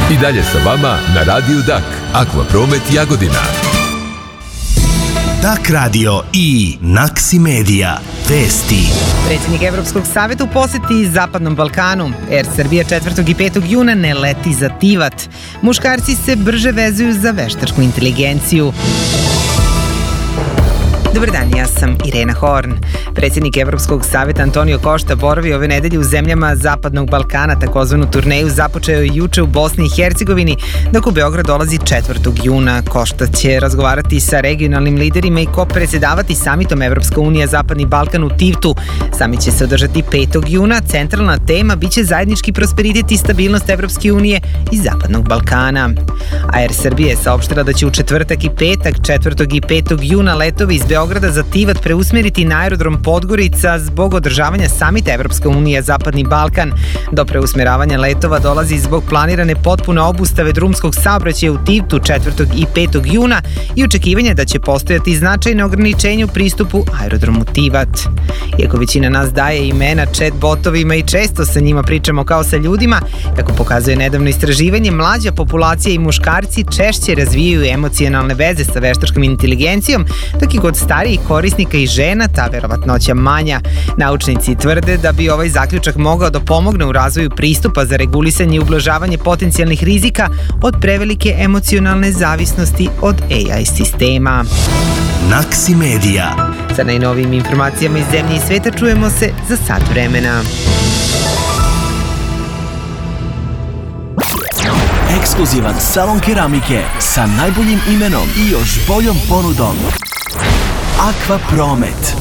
I dalje sa vama na Radiju Dak, Akvapromet Jagodina. Dak radio i Naksi Medija. Vesti. Predsjednik Evropskog saveta u poseti Zapadnom Balkanu. Air Srbija 4. i 5. juna ne leti za Tivat. Muškarci se brže vezuju za veštačku inteligenciju. Dobar dan, ja sam Irena Horn. Predsjednik Evropskog saveta Antonio Košta boravi ove nedelje u zemljama Zapadnog Balkana. Takozvanu turneju započeo je juče u Bosni i Hercegovini, dok u Beograd dolazi 4. juna. Košta će razgovarati sa regionalnim liderima i kopredsedavati samitom Evropska unija Zapadni Balkan u Tivtu. Samit će se održati 5. juna. Centralna tema biće zajednički prosperitet i stabilnost Evropske unije i Zapadnog Balkana. Air Srbija je saopštila da će u četvrtak i petak 4. i 5. juna letovi iz Beograda za Tivat preusmeriti na aerodrom Podgorica zbog održavanja samita Evropska unija Zapadni Balkan. Do preusmeravanja letova dolazi zbog planirane potpune obustave drumskog saobraćaja u Tivtu 4. i 5. juna i očekivanja da će postojati značajne ograničenja u pristupu aerodromu Tivat. Iako većina nas daje imena chat botovima i često sa njima pričamo kao sa ljudima, kako pokazuje nedavno istraživanje, mlađa populacija i muškarci češće razvijaju emocionalne veze sa veštačkom inteligencijom, dok i kod starijih korisnika i žena ta verovatnoća manja. Naučnici tvrde da bi ovaj zaključak mogao da pomogne u razvoju pristupa za regulisanje i ublažavanje potencijalnih rizika od prevelike emocionalne zavisnosti od AI sistema. Naksi Medija. Sa najnovijim informacijama iz zemlje i sveta čujemo se za sat vremena. Ekskluzivan salon keramike sa najboljim imenom i još boljom ponudom. Akvapromet.